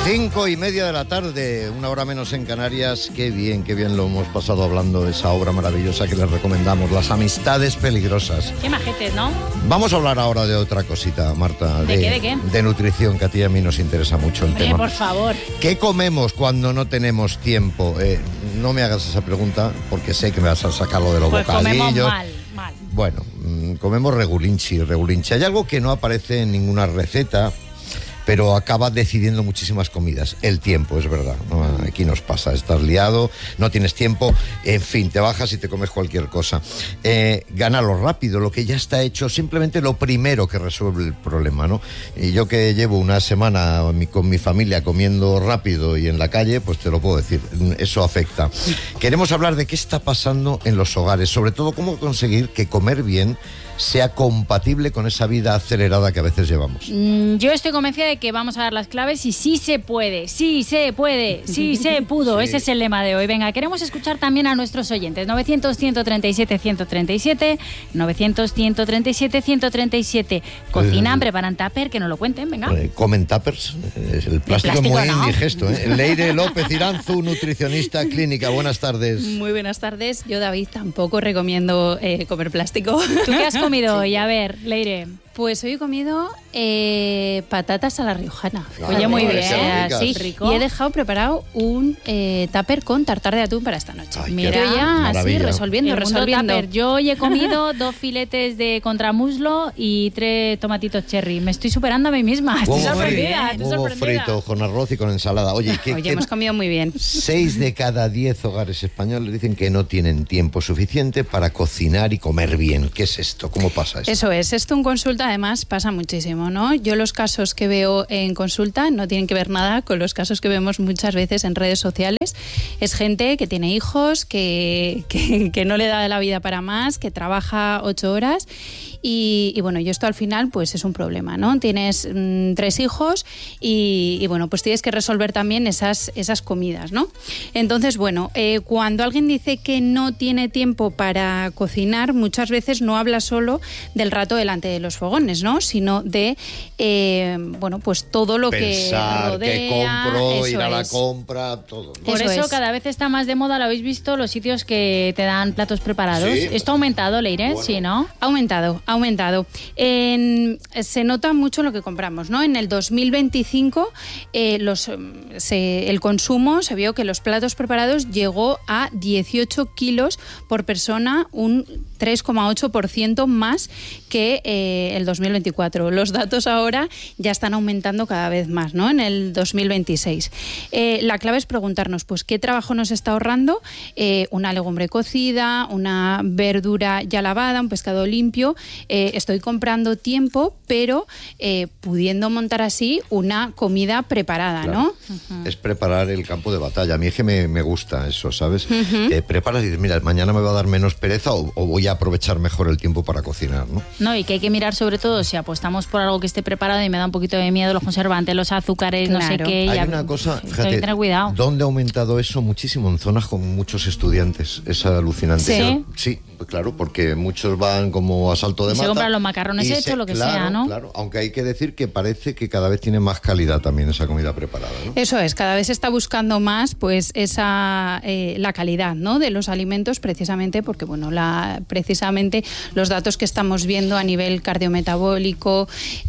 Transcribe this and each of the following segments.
5:30 de la tarde, una hora menos en Canarias. Qué bien lo hemos pasado hablando de esa obra maravillosa que les recomendamos, Las amistades peligrosas. Qué majetes, ¿no? Vamos a hablar ahora de otra cosita, Marta. ¿De qué? De nutrición, que a ti y a mí nos interesa mucho el tema. Por favor. ¿Qué comemos cuando no tenemos tiempo? No me hagas esa pregunta porque sé que me vas a sacarlo de los pues bocadillos. Comemos mal. Bueno, comemos regulinchi. Hay algo que no aparece en ninguna receta, pero acaba decidiendo muchísimas comidas. El tiempo, es verdad, ¿no? Aquí nos pasa, estás liado, no tienes tiempo, en fin, te bajas y te comes cualquier cosa. Gánalo rápido, lo que ya está hecho, simplemente lo primero que resuelve el problema, ¿no? Y yo que llevo una semana con mi familia comiendo rápido y en la calle, pues te lo puedo decir, eso afecta. Queremos hablar de qué está pasando en los hogares, sobre todo cómo conseguir que comer bien sea compatible con esa vida acelerada que a veces llevamos. Yo estoy convencida de que vamos a dar las claves y sí se puede, sí se pudo. Sí. Ese es el lema de hoy. Venga, queremos escuchar también a nuestros oyentes. 900-137-137, 900-137-137. Cocinan, preparan tupper, que nos lo cuenten, venga. Comen tuppers, el plástico es muy indigesto, ¿eh? Leire López Iranzu, nutricionista clínica. Buenas tardes. Muy buenas tardes. Yo, David, tampoco recomiendo comer plástico. ¿Tú qué has comido hoy? A ver, Leire. Pues hoy he comido patatas a la riojana. Claro, oye, muy bien, sí, rico. Y he dejado preparado un tupper con tartar de atún para esta noche. Ay, mira, ya así resolviendo. Tupper. Yo hoy he comido 2 filetes de contramuslo y 3 tomatitos cherry. Me estoy superando a mí misma. Estoy sorprendida. Huevo frito con arroz y con ensalada. Oye, hemos comido muy bien. 6 de cada 10 hogares españoles dicen que no tienen tiempo suficiente para cocinar y comer bien. ¿Qué es esto? ¿Cómo pasa esto? Eso es. Esto en consulta además pasa muchísimo, ¿no? Yo los casos que veo en consulta no tienen que ver nada con los casos que vemos muchas veces en redes sociales. Es gente que tiene hijos, que no le da la vida para más, que trabaja 8 horas y bueno, y esto al final pues es un problema, ¿no? Tienes 3 hijos y bueno, pues tienes que resolver también esas comidas, ¿no? Entonces, bueno, cuando alguien dice que no tiene tiempo para cocinar, muchas veces no habla solo del rato delante de los fogones, ¿no? Sino de, bueno, pues todo lo pensar, que rodea. Qué compro, ir a la compra, todo, ¿no? Por eso cada vez está más de moda, lo habéis visto, los sitios que te dan platos preparados. Sí. ¿Esto ha aumentado, Leire? Bueno. Sí, ¿no? Ha aumentado. Se nota mucho lo que compramos, ¿no? En el 2025 el consumo, se vio que los platos preparados llegó a 18 kilos por persona, un 3,8% más que el 2024. Los datos ahora ya están aumentando cada vez más, ¿no? En el 2026. La clave es preguntarnos, pues, ¿qué trabajo nos está ahorrando? Una legumbre cocida, una verdura ya lavada, un pescado limpio. Estoy comprando tiempo, pero pudiendo montar así una comida preparada, claro, ¿no? Es preparar el campo de batalla. A mí es que me gusta eso, ¿sabes? Preparas y dices, mira, mañana me va a dar menos pereza o voy a aprovechar mejor el tiempo para cocinar, ¿no? No, y que hay que mirar sobre todo si apostamos por algo que esté preparado, y me da un poquito de miedo los conservantes, los azúcares, claro, no sé qué. Hay una cosa, fíjate, hay que tener cuidado. ¿Dónde ha aumentado eso? Muchísimo, en zonas con muchos estudiantes. Es alucinante. ¿Sí? Sí, claro, porque muchos van como a salto de mata. Se compran los macarrones hechos, lo que sea, ¿no? Claro, aunque hay que decir que parece que cada vez tiene más calidad también esa comida preparada, ¿no? Eso es, cada vez se está buscando más pues la calidad, ¿no?, de los alimentos, precisamente porque, bueno, precisamente los datos que estamos viendo a nivel cardiometabólico,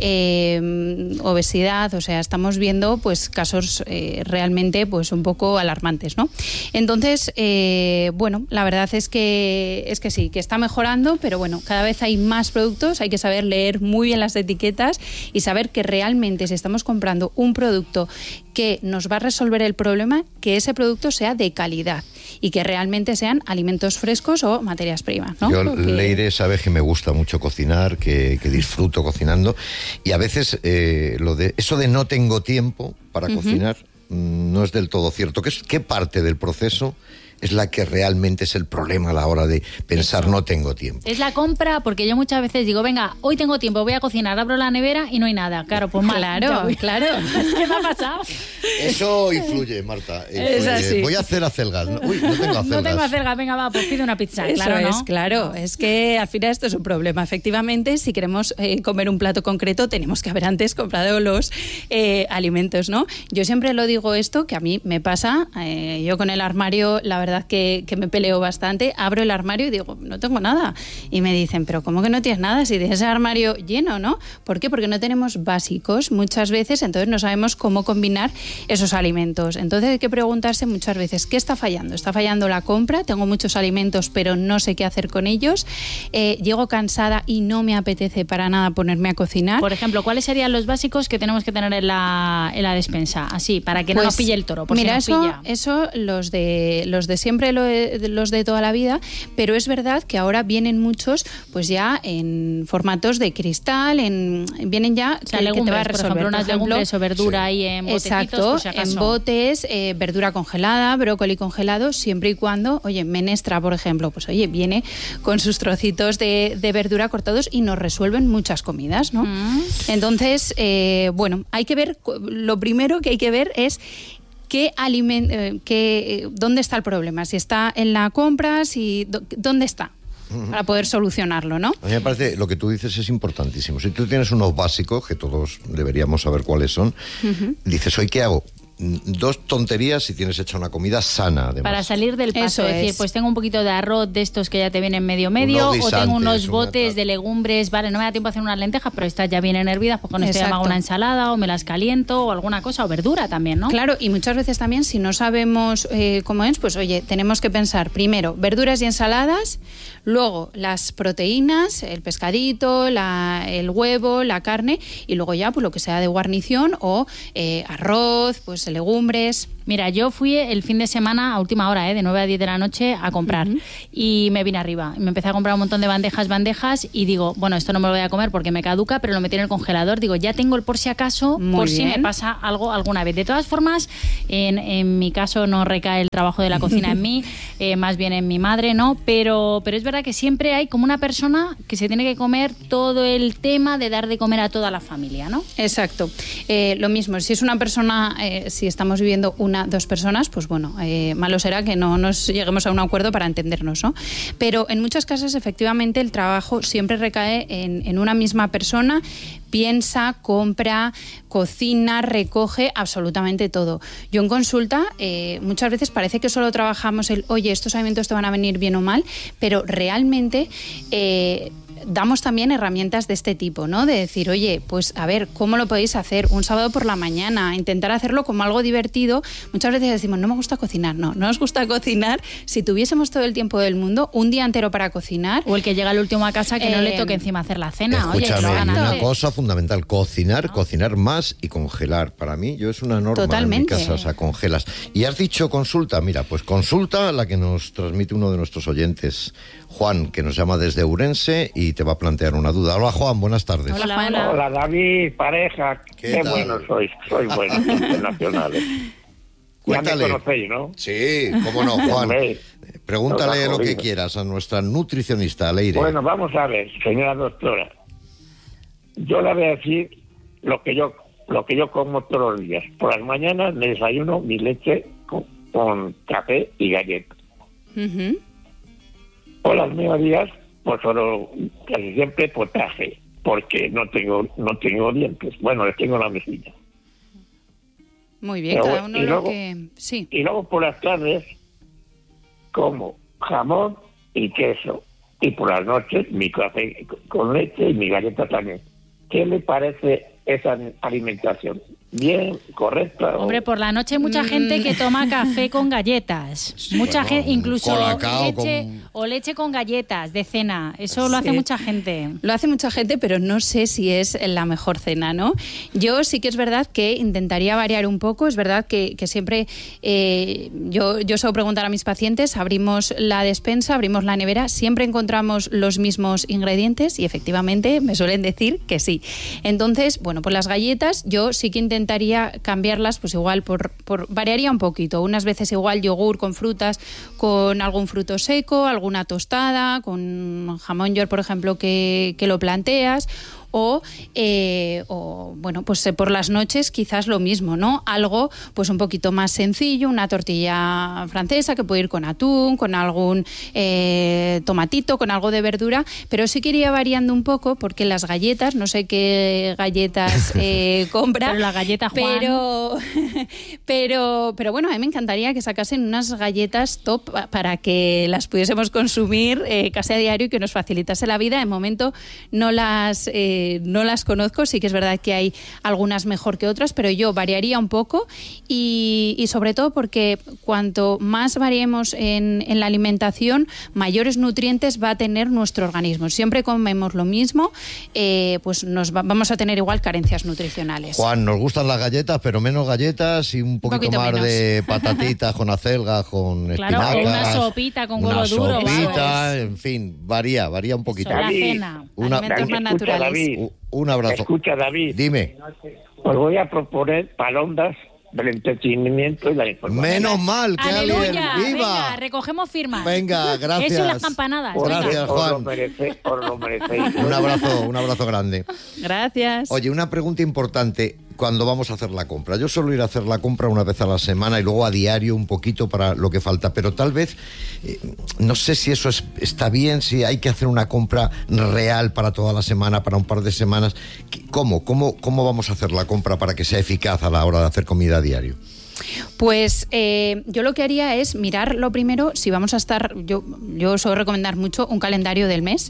obesidad, o sea, estamos viendo pues casos realmente pues un poco alarmantes, ¿no? Entonces, bueno, la verdad es que sí, que está mejorando, pero bueno, cada vez hay más productos, hay que saber leer muy bien las etiquetas y saber que realmente si estamos comprando un producto que nos va a resolver el problema, que ese producto sea de calidad y que realmente sean alimentos frescos o materias primas, ¿no? Yo, Leire, sabes que me gusta mucho cocinar, que disfruto cocinando, y a veces eso de no tengo tiempo para cocinar no es del todo cierto. ¿Qué parte del proceso es la que realmente es el problema a la hora de pensar eso? No tengo tiempo. Es la compra, porque yo muchas veces digo, venga, hoy tengo tiempo, voy a cocinar, abro la nevera y no hay nada. Claro, pues mal. Claro. ¿Qué me ha pasado? Eso influye, Marta. Es así. Voy a hacer acelgas. Uy, no tengo acelgas. No tengo acelgas, venga, va, pues pide una pizza. Eso Claro, es, ¿no? claro. Es que al final esto es un problema. Efectivamente, si queremos comer un plato concreto, tenemos que haber antes comprado los alimentos, ¿no? Yo siempre lo digo esto, que a mí me pasa. Yo con el armario, la verdad que me peleo bastante. Abro el armario y digo, no tengo nada. Y me dicen, pero ¿cómo que no tienes nada si tienes el armario lleno, no? ¿Por qué? Porque no tenemos básicos muchas veces, entonces no sabemos cómo combinar esos alimentos. Entonces hay que preguntarse muchas veces, ¿qué está fallando? ¿Está fallando la compra? Tengo muchos alimentos, pero no sé qué hacer con ellos. Llego cansada y no me apetece para nada ponerme a cocinar. Por ejemplo, ¿cuáles serían los básicos que tenemos que tener en la despensa? Así, para que no nos pille el toro. Por mira, si nos pilla. eso los de siempre, los de toda la vida, pero es verdad que ahora vienen muchos pues ya en formatos de cristal, vienen ya o sea, que legumbres, te va a resolver. por ejemplo, unas legumbres o verdura ahí en botecitos. Exacto, por si acaso. en botes, verdura congelada, brócoli congelado, siempre y cuando, oye, menestra, por ejemplo, pues oye, viene con sus trocitos de verdura cortados y nos resuelven muchas comidas, ¿no? Entonces, bueno, hay que ver, lo primero que hay que ver es dónde está el problema, si está en la compra, dónde está, para poder solucionarlo, ¿no? A mí me parece, lo que tú dices es importantísimo. Si tú tienes unos básicos, que todos deberíamos saber cuáles son, dices, ¿hoy qué hago? 2 tonterías si tienes hecha una comida sana, además. Para salir del paso, Eso es decir, es. pues tengo un poquito de arroz de estos que ya te vienen medio, Unos o guisantes, tengo unos una botes tal. de legumbres, vale, no me da tiempo a hacer unas lentejas, pero estas ya vienen hervidas, pues con esto ya me hago Exacto. una ensalada o me las caliento o alguna cosa, o verdura también, ¿no? Claro, y muchas veces también si no sabemos cómo es, pues oye, tenemos que pensar primero verduras y ensaladas, luego las proteínas, el pescadito, el huevo, la carne, y luego ya pues lo que sea de guarnición o arroz, pues legumbres. Mira, yo fui el fin de semana a última hora, de 9 a 10 de la noche a comprar y me vine arriba. Me empecé a comprar un montón de bandejas y digo, bueno, esto no me lo voy a comer porque me caduca, pero lo metí en el congelador. Digo, ya tengo el por si acaso, Muy por si bien. me pasa algo alguna vez. De todas formas, en mi caso no recae el trabajo de la cocina en mí, más bien en mi madre, ¿no? Pero es verdad que siempre hay como una persona que se tiene que comer todo el tema de dar de comer a toda la familia, ¿no? Exacto. Lo mismo, si es una persona, si estamos viviendo 2 personas, pues bueno, malo será que no nos lleguemos a un acuerdo para entendernos, ¿no? Pero en muchos casos, efectivamente, el trabajo siempre recae en una misma persona. Piensa, compra, cocina, recoge absolutamente todo. Yo en consulta muchas veces parece que solo trabajamos oye, estos alimentos te van a venir bien o mal, pero realmente damos también herramientas de este tipo, ¿no? De decir, oye, pues a ver, ¿cómo lo podéis hacer? Un sábado por la mañana, intentar hacerlo como algo divertido. Muchas veces decimos, no me gusta cocinar. No nos gusta cocinar. Si tuviésemos todo el tiempo del mundo, un día entero para cocinar. O el que llega al último a casa que no le toque encima hacer la cena. Oye, Escúchame, que lo y hagan una antes. cosa fundamental, cocinar más y congelar. Para mí, yo es una norma Totalmente. en mi casa, o sea, congelas. Y has dicho consulta, mira, pues consulta la que nos transmite uno de nuestros oyentes, Juan, que nos llama desde Ourense y te va a plantear una duda. Hola, Juan, buenas tardes. Hola, Juan. Hola, David, pareja. ¿Qué tal? Bueno sois buenos internacionales. Cuéntale. Ya me conocéis, ¿no? Sí, cómo no, Juan. Hombre, Pregúntale nos ha lo que jodido. quieras a nuestra nutricionista, Leire. Bueno, vamos a ver, señora doctora. Yo le voy a decir lo que yo como todos los días. Por las mañanas me desayuno mi leche con café y galletas. Ujú. Por las mediodías, pues solo casi siempre potaje, porque no tengo dientes. Bueno, les tengo la mejilla. Muy bien, Pero cada uno y lo luego- que... Sí. Y luego por las tardes como jamón y queso. Y por las noches mi café con leche y mi galleta también. ¿Qué le parece esa alimentación? ¿Bien? ¿Correcta? Hombre, por la noche hay mucha gente que toma café con galletas. Mucha Bueno, gente, incluso colacao leche o leche con galletas de cena. Eso lo hace Sí. mucha gente. Lo hace mucha gente, pero no sé si es la mejor cena, ¿no? Yo sí que es verdad que intentaría variar un poco. Es verdad que siempre yo suelo preguntar a mis pacientes, abrimos la despensa, abrimos la nevera, siempre encontramos los mismos ingredientes y efectivamente me suelen decir que sí. Entonces, bueno, pues las galletas yo sí que intentaría cambiarlas, pues igual variaría un poquito. Unas veces igual yogur con frutas, con algún fruto seco, alguna tostada, con jamón york, por ejemplo, que lo planteas. o bueno, pues por las noches quizás lo mismo, ¿no? Algo pues un poquito más sencillo, una tortilla francesa que puede ir con atún, con algún tomatito, con algo de verdura, pero sí que iría variando un poco porque las galletas, no sé qué galletas compra, pero la galleta Juan. pero bueno, a mí me encantaría que sacasen unas galletas top para que las pudiésemos consumir casi a diario y que nos facilitase la vida. De momento no las conozco, sí que es verdad que hay algunas mejor que otras, pero yo variaría un poco y sobre todo porque cuanto más variemos en la alimentación, mayores nutrientes va a tener nuestro organismo. Siempre comemos lo mismo, pues vamos a tener igual carencias nutricionales. Juan, nos gustan las galletas, pero menos galletas y un poquito más menos de patatitas con acelgas, con espinacas. Claro, una sopita con huevo duro. Una sopita, en fin, varía un poquito. La cena. Alimentos más naturales. David, un abrazo. Escucha, David. Dime. Os voy a proponer palondas del entretenimiento y la información. Menos mal que ¡Aleluya! alguien viva. Venga, recogemos firmas. Venga, gracias. Eso y las campanadas. Gracias, Juan. Os lo merecéis. Un abrazo grande. Gracias. Oye, una pregunta importante cuando vamos a hacer la compra. Yo suelo ir a hacer la compra una vez a la semana y luego a diario un poquito para lo que falta, pero tal vez, no sé si eso está bien, si hay que hacer una compra real para toda la semana, para un par de semanas. ¿Cómo vamos a hacer la compra para que sea eficaz a la hora de hacer comida a diario? Pues yo lo que haría es mirar lo primero, si vamos a estar, yo suelo recomendar mucho un calendario del mes,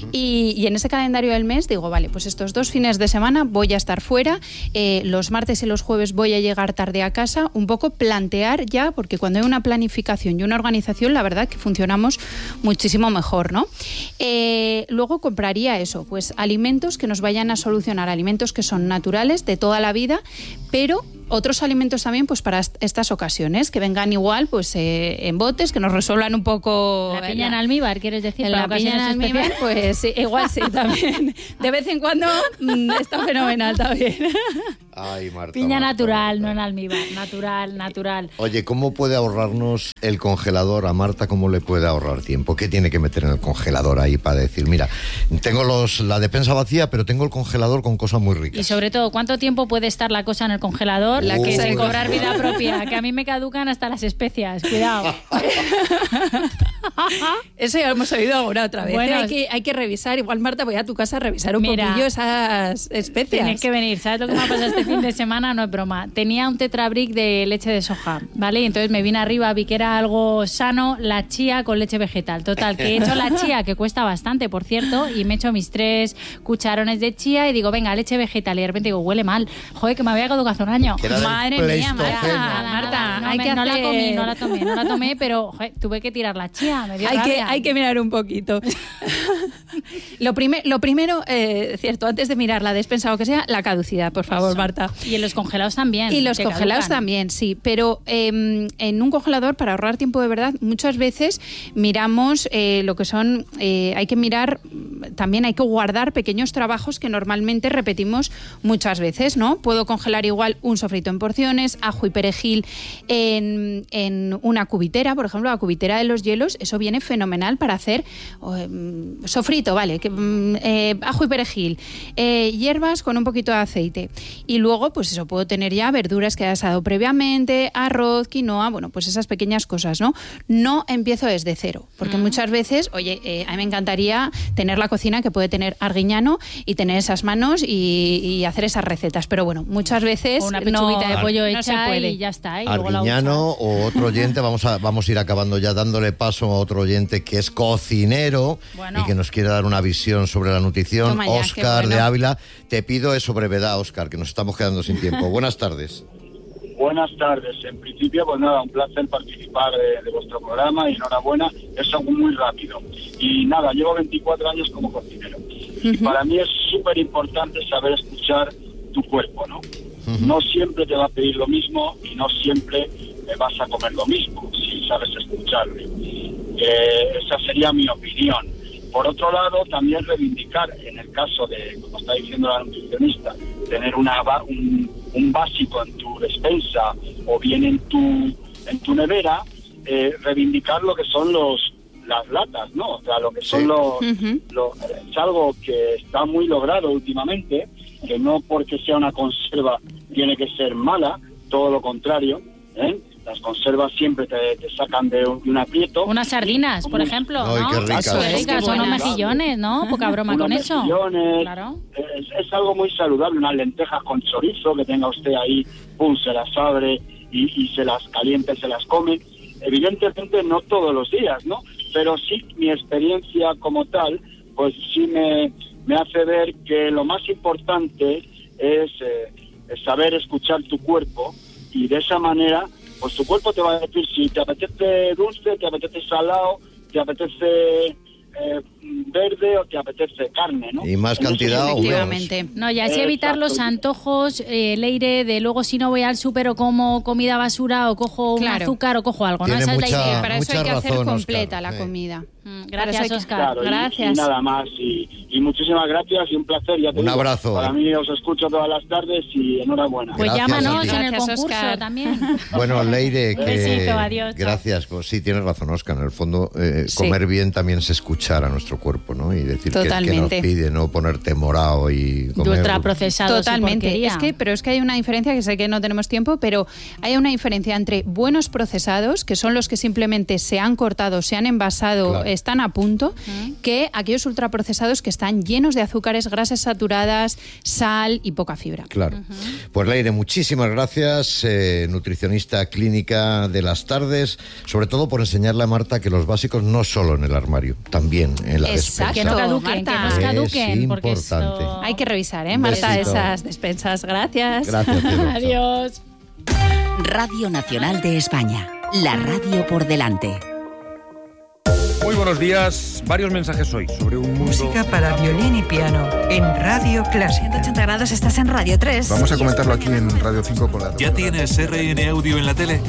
y en ese calendario del mes digo, vale, pues estos 2 fines de semana voy a estar fuera, los martes y los jueves voy a llegar tarde a casa, un poco plantear ya, porque cuando hay una planificación y una organización, la verdad que funcionamos muchísimo mejor, ¿no? Luego compraría eso, pues alimentos que nos vayan a solucionar, alimentos que son naturales de toda la vida, pero otros alimentos también pues para estas ocasiones, que vengan igual pues en botes, que nos resuelvan un poco... La piña en almíbar, ¿quieres decir? La piña en almíbar, pues sí, igual sí, también. De vez en cuando está fenomenal también. Ay, Marta, piña Marta, natural, Marta. no en almíbar, natural. Oye, ¿cómo puede ahorrarnos el congelador? A Marta, ¿cómo le puede ahorrar tiempo? ¿Qué tiene que meter en el congelador ahí para decir, mira, tengo la despensa vacía, pero tengo el congelador con cosas muy ricas? Y sobre todo, ¿cuánto tiempo puede estar la cosa en el congelador? La que sin cobrar vida propia, que a mí me caducan hasta las especias, cuidado. Eso ya lo hemos oído alguna otra vez. Bueno, hay que revisar, igual Marta, voy a tu casa a revisar un poquillo esas especias. Tienes que venir, ¿sabes lo que me ha pasado este fin de semana? No es broma. Tenía un tetrabric de leche de soja, ¿vale? Y entonces me vine arriba, vi que era algo sano, la chía con leche vegetal. Total, que he hecho la chía, que cuesta bastante, por cierto, y me he hecho mis 3 cucharones de chía y digo, venga, leche vegetal. Y de repente digo, huele mal. Joder, que me había caducado hace un año. Madre mía, Marta, no la tomé, pero joder, tuve que tirar la chía. Me dio rabia. Hay que mirar un poquito. Lo primero, cierto, antes de mirar la despensa o que sea, la caducidad, por favor, Marta. Y en los congelados también. Y los congelados también, sí. Pero en un congelador, para ahorrar tiempo de verdad, muchas veces miramos lo que son... hay que mirar, también hay que guardar pequeños trabajos que normalmente repetimos muchas veces, ¿no? Puedo congelar igual un sofrito en porciones, ajo y perejil en una cubitera, por ejemplo, la cubitera de los hielos, eso viene fenomenal para hacer sofrito, ¿vale? Ajo y perejil, hierbas con un poquito de aceite. Y luego, pues eso, puedo tener ya verduras que he asado previamente, arroz, quinoa, bueno, pues esas pequeñas cosas, ¿no? No empiezo desde cero, porque muchas veces, oye, a mí me encantaría tener la cocina que puede tener Arguiñano y tener esas manos y hacer esas recetas, pero bueno, muchas veces una pechuguita de pollo no se hecha puede. y ya está. Y Arguiñano o otro oyente, vamos a ir acabando ya dándole paso a otro oyente que es cocinero y que nos quiere dar una visión sobre la nutrición. Toma ya, Óscar bueno. de Ávila, te pido eso brevedad, Óscar, que nos estamos quedando sin tiempo. Buenas tardes. Buenas tardes. En principio, pues nada, un placer participar de vuestro programa y enhorabuena. Es algo muy rápido. Y nada, llevo 24 años como cocinero. Y para mí es súper importante saber escuchar tu cuerpo, ¿no? No siempre te va a pedir lo mismo y no siempre vas a comer lo mismo, si sabes escucharle. Esa sería mi opinión. Por otro lado, también reivindicar, en el caso de, como está diciendo la nutricionista, tener un básico en tu despensa o bien en tu nevera, reivindicar lo que son las latas, ¿no? O sea, lo que son es algo que está muy logrado últimamente, que no porque sea una conserva tiene que ser mala, todo lo contrario, ¿eh? Las conservas siempre te sacan de un aprieto. Unas sardinas, por ejemplo, ¿no? Ay, qué ricas. Son unos mejillones, ¿no? Poca broma con eso. Claro. Es algo muy saludable, unas lentejas con chorizo, que tenga usted ahí, pum, se las abre y se las calienta y se las come. Evidentemente no todos los días, ¿no? Pero sí mi experiencia como tal, pues sí me hace ver que lo más importante es saber escuchar tu cuerpo, y de esa manera pues tu cuerpo te va a decir si te apetece dulce, te apetece salado, te apetece verde o te apetece carne, ¿no? Y más cantidad o menos. No, y así evitar los antojos, Leire, de luego si no voy al súper o como comida basura o cojo un azúcar o cojo algo, ¿no? Tiene Esa es la idea. Para eso hay que hacer completa la comida. Gracias, Óscar. Claro, gracias. Y nada más. Y muchísimas gracias y un placer. Ya te digo, abrazo. Para mí os escucho todas las tardes y enhorabuena. Pues Gracias, llámanos en el Gracias, concurso Óscar. también. Bueno, Leire, que Besito, adiós, chao. gracias. Pues sí, tienes razón, Óscar. En el fondo, comer bien también es escuchar a nuestro cuerpo, ¿no? Y decir que nos pide, no ponerte morado y comer ultraprocesados. Totalmente. Pero es que hay una diferencia, que sé que no tenemos tiempo, pero hay una diferencia entre buenos procesados, que son los que simplemente se han cortado, se han envasado, Claro. están a punto, que aquellos ultraprocesados que están llenos de azúcares, grasas saturadas, sal y poca fibra. Claro. Pues Leire, muchísimas gracias, nutricionista clínica de las tardes, sobre todo por enseñarle a Marta que los básicos no solo en el armario, también en la despensa. Que no caduquen, Marta. que nos caduquen. Es porque importante. esto... Hay que revisar, Un Marta, besito. esas despensas. Gracias. Gracias, cielo. Adiós. Radio Nacional de España, la radio por delante. Muy buenos días. Varios mensajes hoy sobre un mundo... Música para violín y piano en Radio Clásica. 180 grados, estás en Radio 3. Vamos a comentarlo aquí en Radio 5 con la... ¿Ya tienes RN Audio en la tele?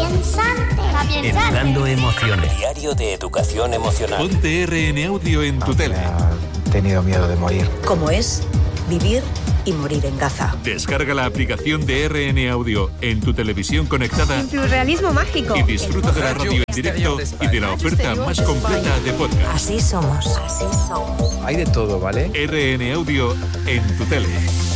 Educando emociones. Diario de educación emocional. Ponte RN Audio en tu tele. He tenido miedo de morir. ¿Cómo es vivir y morir en Gaza? Descarga la aplicación de RN Audio en tu televisión conectada Surrealismo mágico. y disfruta de la radio en directo y de la oferta más completa de podcast. Así somos. Hay de todo, ¿vale? RN Audio en tu tele.